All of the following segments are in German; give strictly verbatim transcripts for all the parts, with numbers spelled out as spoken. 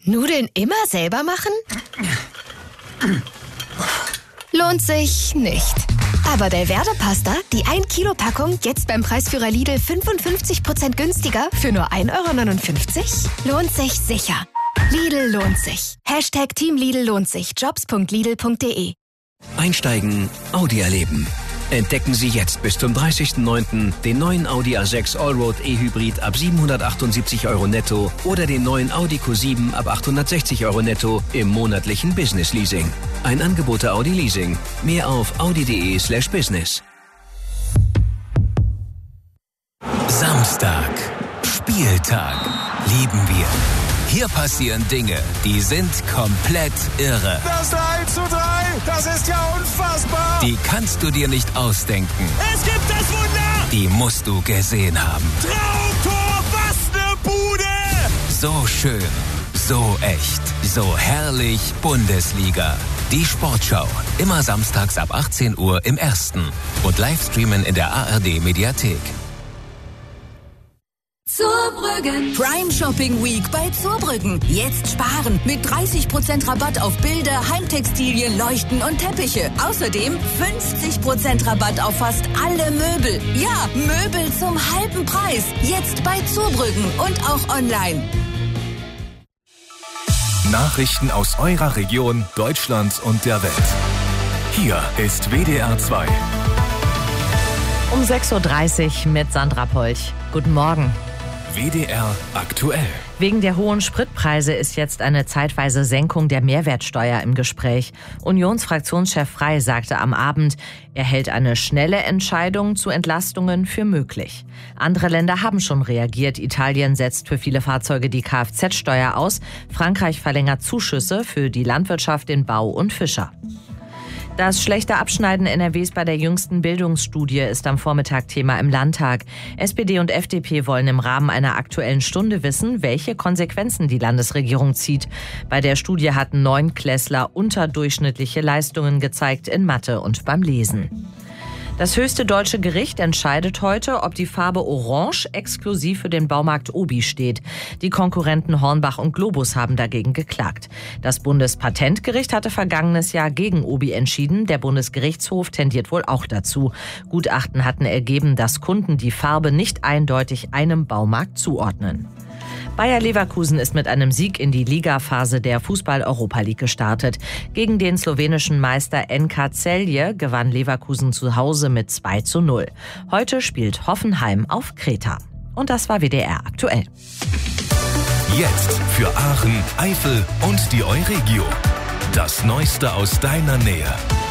Nudeln immer selber machen? Lohnt sich nicht. Aber Belverde-Pasta, die ein Kilo Packung, jetzt beim Preisführer Lidl fünfundfünfzig Prozent günstiger für nur ein Euro neunundfünfzig? Lohnt sich sicher. Lidl lohnt sich. Hashtag Team Lidl lohnt sich. Jobs punkt lidl punkt de. Einsteigen, Audi erleben. Entdecken Sie jetzt bis zum dreißigsten neunten den neuen Audi A sechs Allroad E-Hybrid ab siebenhundertachtundsiebzig Euro netto oder den neuen Audi Q sieben ab achthundertsechzig Euro netto im monatlichen Business Leasing. Ein Angebot der Audi Leasing. Mehr auf audi.de slash business. Samstag. Spieltag. Lieben wir. Hier passieren Dinge, die sind komplett irre. Das eins zu drei, das ist ja unfassbar. Die kannst du dir nicht ausdenken. Es gibt das Wunder. Die musst du gesehen haben. Traumtor, was ne Bude. So schön, so echt, so herrlich Bundesliga. Die Sportschau, immer samstags ab achtzehn Uhr im Ersten und Livestreamen in der A R D Mediathek. Zurbrüggen. Prime Shopping Week bei Zurbrüggen. Jetzt sparen mit dreißig Prozent Rabatt auf Bilder, Heimtextilien, Leuchten und Teppiche. Außerdem fünfzig Prozent Rabatt auf fast alle Möbel. Ja, Möbel zum halben Preis. Jetzt bei Zurbrüggen und auch online. Nachrichten aus eurer Region, Deutschland und der Welt. Hier ist W D R zwei. Um sechs Uhr dreißig mit Sandra Polch. Guten Morgen. W D R aktuell. Wegen der hohen Spritpreise ist jetzt eine zeitweise Senkung der Mehrwertsteuer im Gespräch. Unionsfraktionschef Frey sagte am Abend, er hält eine schnelle Entscheidung zu Entlastungen für möglich. Andere Länder haben schon reagiert. Italien setzt für viele Fahrzeuge die Kfz-Steuer aus. Frankreich verlängert Zuschüsse für die Landwirtschaft, den Bau und Fischer. Das schlechte Abschneiden N R Ws bei der jüngsten Bildungsstudie ist am Vormittag Thema im Landtag. S P D und F D P wollen im Rahmen einer Aktuellen Stunde wissen, welche Konsequenzen die Landesregierung zieht. Bei der Studie hatten Neunklässler unterdurchschnittliche Leistungen gezeigt in Mathe und beim Lesen. Das höchste deutsche Gericht entscheidet heute, ob die Farbe Orange exklusiv für den Baumarkt Obi steht. Die Konkurrenten Hornbach und Globus haben dagegen geklagt. Das Bundespatentgericht hatte vergangenes Jahr gegen Obi entschieden. Der Bundesgerichtshof tendiert wohl auch dazu. Gutachten hatten ergeben, dass Kunden die Farbe nicht eindeutig einem Baumarkt zuordnen. Bayer Leverkusen ist mit einem Sieg in die Ligaphase der Fußball-Europa League gestartet. Gegen den slowenischen Meister N K Celje gewann Leverkusen zu Hause mit zwei zu null. Heute spielt Hoffenheim auf Kreta. Und das war W D R aktuell. Jetzt für Aachen, Eifel und die Euregio. Das Neueste aus deiner Nähe.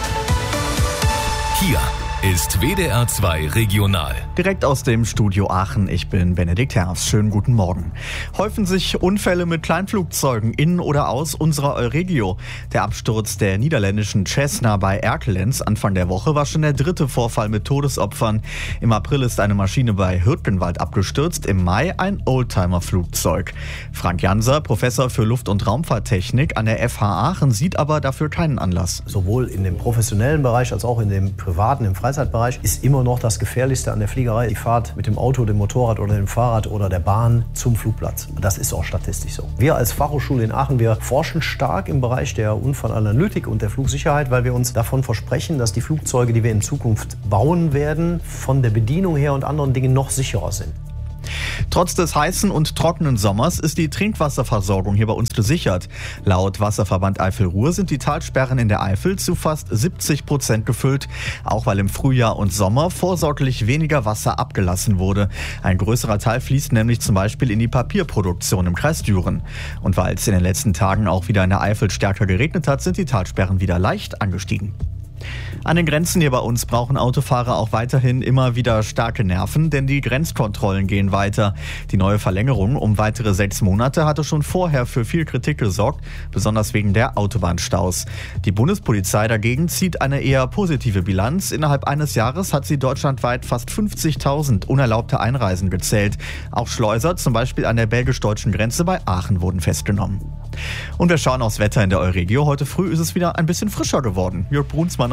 Hier ist W D R zwei Regional. Direkt aus dem Studio Aachen, ich bin Benedikt Herfs. Schönen guten Morgen. Häufen sich Unfälle mit Kleinflugzeugen in oder aus unserer Euregio. Der Absturz der niederländischen Cessna bei Erkelenz Anfang der Woche war schon der dritte Vorfall mit Todesopfern. Im April ist eine Maschine bei Hürtgenwald abgestürzt, im Mai ein Oldtimer-Flugzeug. Frank Janser, Professor für Luft- und Raumfahrttechnik an der F H Aachen, sieht aber dafür keinen Anlass. Sowohl in dem professionellen Bereich als auch in dem privaten, im Freizeitbereich ist immer noch das Gefährlichste an der Fliegerei die Fahrt mit dem Auto, dem Motorrad oder dem Fahrrad oder der Bahn zum Flugplatz. Das ist auch statistisch so. Wir als Fachhochschule in Aachen, wir forschen stark im Bereich der Unfallanalytik und der Flugsicherheit, weil wir uns davon versprechen, dass die Flugzeuge, die wir in Zukunft bauen werden, von der Bedienung her und anderen Dingen noch sicherer sind. Trotz des heißen und trockenen Sommers ist die Trinkwasserversorgung hier bei uns gesichert. Laut Wasserverband Eifel-Ruhr sind die Talsperren in der Eifel zu fast siebzig Prozent gefüllt, auch weil im Frühjahr und Sommer vorsorglich weniger Wasser abgelassen wurde. Ein größerer Teil fließt nämlich zum Beispiel in die Papierproduktion im Kreis Düren. Und weil es in den letzten Tagen auch wieder in der Eifel stärker geregnet hat, sind die Talsperren wieder leicht angestiegen. An den Grenzen hier bei uns brauchen Autofahrer auch weiterhin immer wieder starke Nerven, denn die Grenzkontrollen gehen weiter. Die neue Verlängerung um weitere sechs Monate hatte schon vorher für viel Kritik gesorgt, besonders wegen der Autobahnstaus. Die Bundespolizei dagegen zieht eine eher positive Bilanz. Innerhalb eines Jahres hat sie deutschlandweit fast fünfzigtausend unerlaubte Einreisen gezählt. Auch Schleuser, zum Beispiel an der belgisch-deutschen Grenze bei Aachen, wurden festgenommen. Und wir schauen aufs Wetter in der Euregio. Heute früh ist es wieder ein bisschen frischer geworden. Jörg Brunsmann aus der W D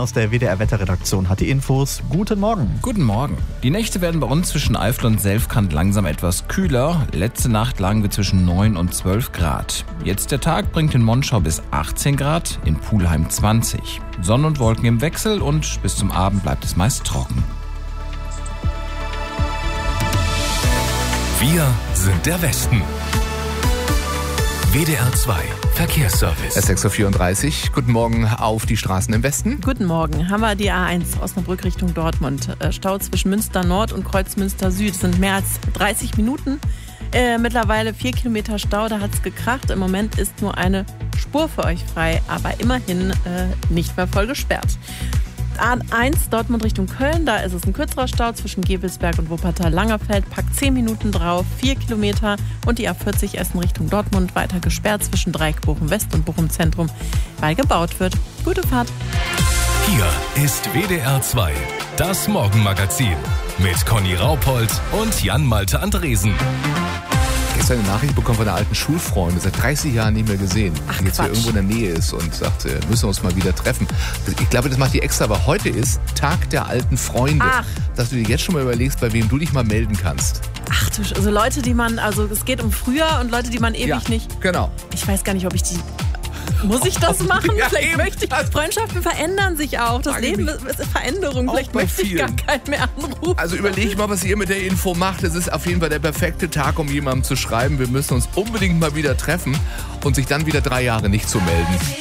D R-Wetterredaktion hat die Infos. Guten Morgen. Guten Morgen. Die Nächte werden bei uns zwischen Eifel und Selfkant langsam etwas kühler. Letzte Nacht lagen wir zwischen neun und zwölf Grad. Jetzt der Tag bringt in Monschau bis achtzehn Grad, in Pulheim zwanzig. Sonne und Wolken im Wechsel und bis zum Abend bleibt es meist trocken. Wir sind der Westen. W D R zwei Verkehrsservice. sechs Uhr vierunddreißig. Guten Morgen auf die Straßen im Westen. Guten Morgen. Haben wir die A eins Osnabrück Richtung Dortmund. Stau zwischen Münster Nord und Kreuzmünster Süd. Sind mehr als dreißig Minuten. Äh, mittlerweile vier Kilometer Stau. Da hat es gekracht. Im Moment ist nur eine Spur für euch frei. Aber immerhin äh, nicht mehr voll gesperrt. A eins Dortmund Richtung Köln, da ist es ein kürzerer Stau zwischen Gevelsberg und Wuppertal-Langerfeld, packt zehn Minuten drauf, vier Kilometer und die A vierzig Essen Richtung Dortmund weiter gesperrt zwischen Dreieck Bochum West und Bochum Zentrum, weil gebaut wird. Gute Fahrt. Hier ist W D R zwei, das Morgenmagazin mit Conny Raupold und Jan-Malte Andresen. Gestern eine Nachricht bekommen von einer alten Schulfreundin, seit dreißig Jahren nicht mehr gesehen, Ach, die jetzt hier Quatsch. irgendwo in der Nähe ist und sagt, wir müssen uns mal wieder treffen. Ich glaube, das macht die extra, aber heute ist Tag der alten Freunde. Ach. Dass du dir jetzt schon mal überlegst, bei wem du dich mal melden kannst. Ach du, also Leute, die man, also es geht um früher und Leute, die man ewig Ja, nicht... genau. Ich weiß gar nicht, ob ich die... Muss ich das machen? Ja, Vielleicht eben. möchte ich... Freundschaften verändern sich auch. Das Frage Leben mich ist, ist Veränderung. auch Vielleicht bei möchte ich gar vielen. keinen mehr anrufen. Also überleg mal, was ihr mit der Info macht. Es ist auf jeden Fall der perfekte Tag, um jemandem zu schreiben, wir müssen uns unbedingt mal wieder treffen und sich dann wieder drei Jahre nicht zu melden.